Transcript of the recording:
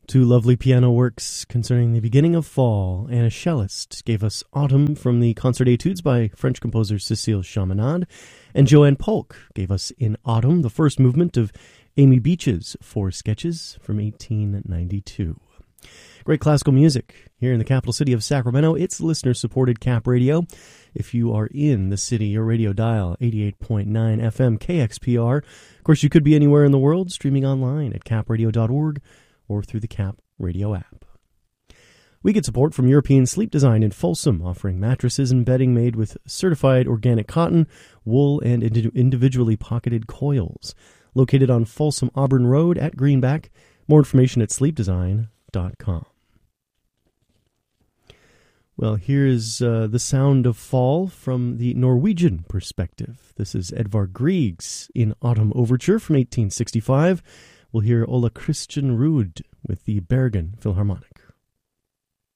Two lovely piano works concerning the beginning of fall. Anna Cellist gave us Autumn from the Concert Etudes by French composer Cécile Chaminade, and Joanne Polk gave us In Autumn, the first movement of Amy Beach's Four Sketches from 1892. Great classical music here in the capital city of Sacramento. It's listener-supported Cap Radio. If you are in the city, your radio dial, 88.9 FM KXPR. Of course, you could be anywhere in the world, streaming online at capradio.org or through the Cap Radio app. We get support from European Sleep Design in Folsom, offering mattresses and bedding made with certified organic cotton, wool, and individually pocketed coils. Located on Folsom Auburn Road at Greenback. More information at sleepdesign.com. Well, here is the sound of fall from the Norwegian perspective. This is Edvard Grieg's In Autumn Overture from 1865. We'll hear Ola Christian Ruud with the Bergen Philharmonic.